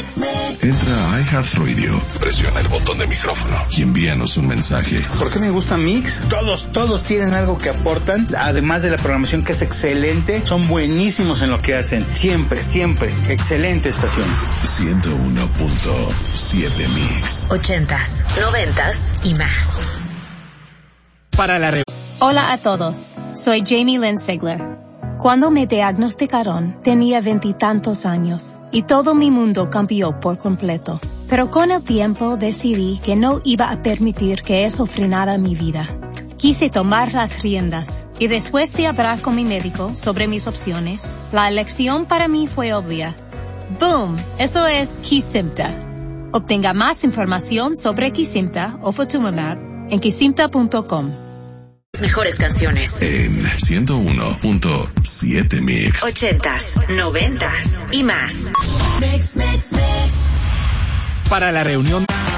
Entra a iHeartRadio, presiona el botón de micrófono y envíanos un mensaje. ¿Por qué me gusta Mix? Todos tienen algo que aportan, además de la programación que es excelente, son buenísimos en lo que hacen, siempre, excelente estación. 101.7 Mix. 80s, 90s y más. Para la Hola a todos, soy Jamie Lynn Sigler. Cuando me diagnosticaron, tenía 20 y tantos años, y todo mi mundo cambió por completo. Pero con el tiempo decidí que no iba a permitir que eso frenara mi vida. Quise tomar las riendas, y después de hablar con mi médico sobre mis opciones, la elección para mí fue obvia. ¡Boom! Eso es Kesimpta. Obtenga más información sobre Kesimpta o Ofatumumab en kesimpta.com. Mejores canciones En 101.7 Mix. 80s, 90s y más. para la reunión